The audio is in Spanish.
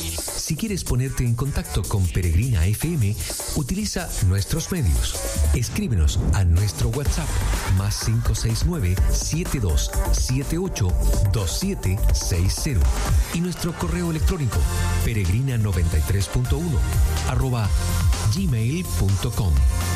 Si quieres ponerte en contacto con Peregrina FM, utiliza nuestros medios. Escríbenos a nuestro WhatsApp +569 7278 2760 y nuestro correo electrónico peregrina93.1 @gmail.com.